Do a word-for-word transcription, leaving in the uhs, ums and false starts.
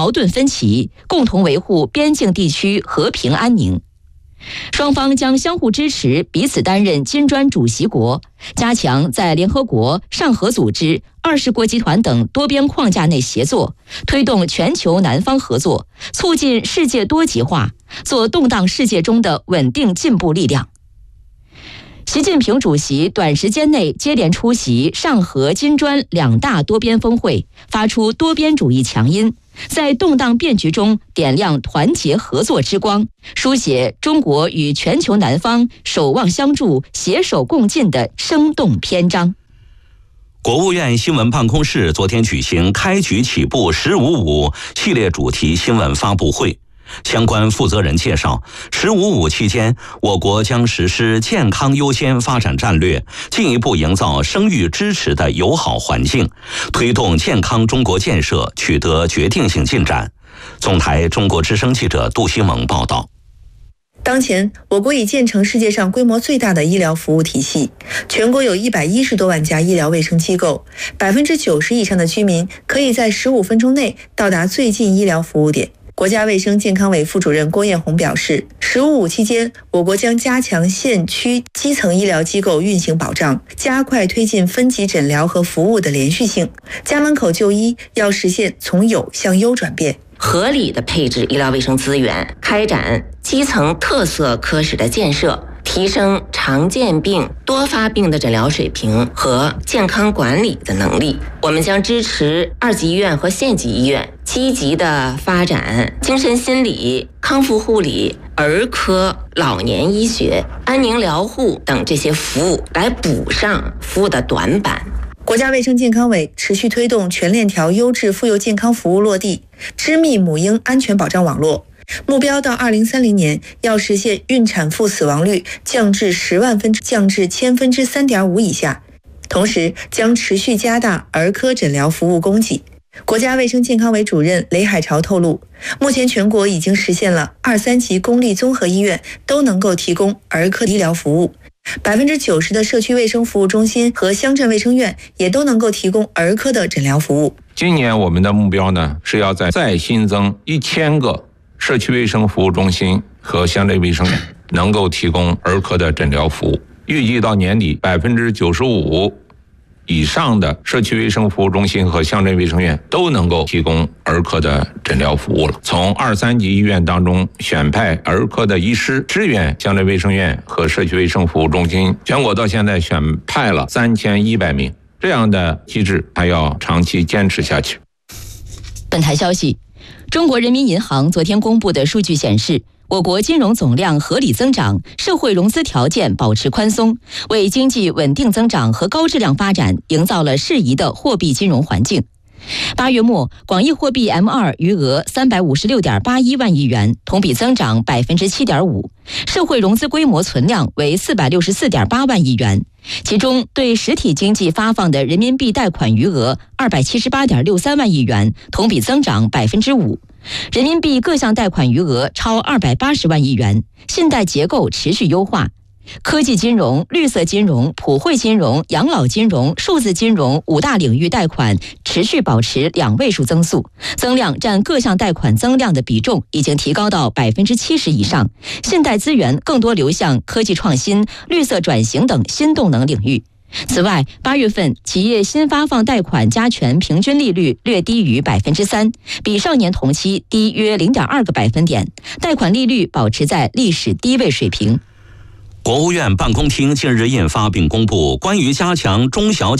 矛盾分歧，共同维护边境地区和平安宁。双方将相互支持，彼此担任金砖主席国，加强在联合国、上合组织、二十国集团等多边框架内协作，推动全球南方合作，促进世界多极化，做动荡世界中的稳定进步力量。习近平主席短时间内接连出席上合金砖两大多边峰会，发出多边主义强音，在动荡变局中点亮团结合作之光，书写中国与全球南方守望相助、携手共进的生动篇章。 国务院新闻办公室昨天举行开局起步十五五系列主题新闻发布会。相关负责人介绍，十五五期间，我国将实施健康优先发展战略，进一步营造生育支持的友好环境，推动健康中国建设取得决定性进展。总台中国之声记者杜西蒙报道。 当前，我国已建成世界上规模最大的医疗服务体系，全国有一百一十多万家医疗卫生机构，百分之九十以上的居民可以在十五分钟内到达最近医疗服务点。国家卫生健康委副主任郭艳红表示，十五五期间，我国将加强县区基层医疗机构运行保障，加快推进分级诊疗和服务的连续性。家门口就医要实现从有向优转变， 合理的配置医疗卫生资源，开展基层特色科室的建设，提升常见病、多发病的诊疗水平和健康管理的能力。我们将支持二级医院和县级医院积极的发展精神心理、康复护理、儿科、老年医学、安宁疗护等这些服务，来补上服务的短板。 国家卫生健康委持续推动全链条优质妇幼健康服务落地，织密母婴安全保障网络。目标到二零三零年要实现孕产妇死亡率降至十万分降至千分之三点五以下，同时将持续加大儿科诊疗服务供给。国家卫生健康委主任雷海潮透露，目前全国已经实现了二三级公立综合医院都能够提供儿科医疗服务，百分之九十的社区卫生服务中心和乡镇卫生院也都能够提供儿科的诊疗服务。 今年我们的目标呢，是要在再新增一千个社区卫生服务中心和乡镇卫生院能够提供儿科的诊疗服务。预计到年底，百分之九十五以上的社区卫生服务中心和乡镇卫生院都能够提供儿科的诊疗服务了。从二三级医院当中选派儿科的医师支援乡镇卫生院和社区卫生服务中心，全国到现在选派了三千一百名，这样的机制还要长期坚持下去。 本台消息，中国人民银行昨天公布的数据显示，我国金融总量合理增长，社会融资条件保持宽松，为经济稳定增长和高质量发展营造了适宜的货币金融环境。八月末，广义货币 M 二 余额三百五十六点八一万亿元，同比增长百分之七点五，社会融资规模存量为四百六十四点八万亿元，其中对实体经济发放的人民币贷款余额二百七十八点六三万亿元，同比增长百分之五。人民币各项贷款余额超二百八十万亿元，信贷结构持续优化。科技金融、绿色金融、普惠金融、养老金融、数字金融五大领域贷款持续保持两位数增速，增量占各项贷款增量的比重已经提高到百分之七十以上，信贷资源更多流向科技创新、绿色转型等新动能领域。此外，八月份企业新发放贷款加权平均利率略低于百分之三，比上年同期低约零点二个百分点，贷款利率保持在历史低位水平。 国务院办公厅近日印发并公布关于加强中小